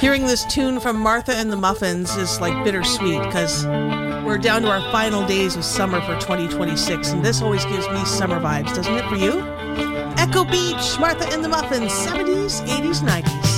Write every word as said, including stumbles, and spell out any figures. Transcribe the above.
Hearing this tune from Martha and the Muffins is like bittersweet because we're down to our final days of summer for twenty twenty-six, and this always gives me summer vibes, doesn't it for you? Echo Beach, Martha and the Muffins, seventies, eighties, nineties.